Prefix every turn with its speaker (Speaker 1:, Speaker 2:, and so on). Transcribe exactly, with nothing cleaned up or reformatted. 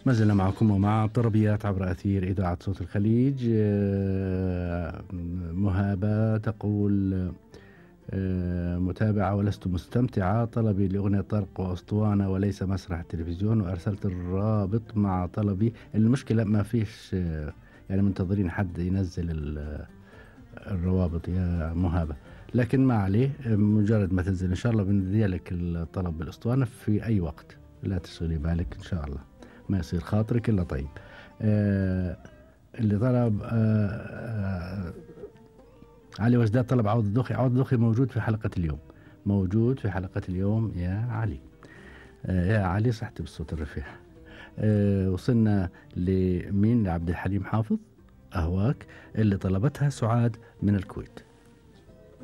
Speaker 1: ما زلنا معكم ومع طربيات عبر أثير إذاعة صوت الخليج. آه، مهابة تقول: آه، متابعة ولست مستمتعة، طلبي لأغنية طرق وأسطوانة وليس مسرح التلفزيون، وأرسلت الرابط مع طلبي. المشكلة ما فيش، آه، يعني منتظرين حد ينزل ال- الروابط يا مهابة، لكن ما عليه. مجرد ما تنزل إن شاء الله بندي لك الطلب بالأسطوانة في أي وقت، لا تشغلي بالك إن شاء الله، ما يصير خاطرك إلا طيب. آه اللي طلب آه آه علي وجداد طلب عوض الدوخي. عوض الدوخي موجود في حلقة اليوم، موجود في حلقة اليوم يا علي. آه يا علي صحتي بالصوت الرفيع. آه وصلنا لمين؟ لعبد الحليم حافظ، أهواك، اللي طلبتها سعاد من الكويت.